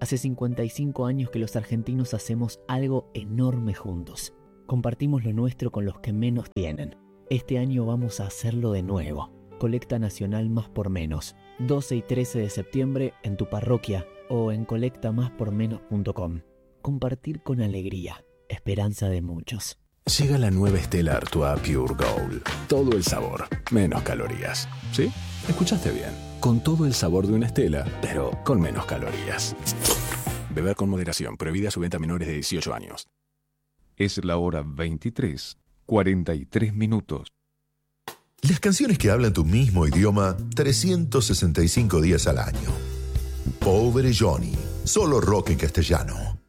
Hace 55 años que los argentinos hacemos algo enorme juntos. Compartimos lo nuestro con los que menos tienen. Este año vamos a hacerlo de nuevo. Colecta Nacional Más por Menos. 12 y 13 de septiembre en tu parroquia o en colectamáspormenos.com. Compartir con alegría. Esperanza de muchos. Llega la nueva Stella Artois Pure Gold. Todo el sabor, menos calorías. ¿Sí? Escuchaste bien. Con todo el sabor de una Stella, pero con menos calorías. Beber con moderación. Prohibida su venta a menores de 18 años. Es la hora 23:43. Las canciones que hablan tu mismo idioma 365 días al año. Pobre Johnny. Solo rock en castellano.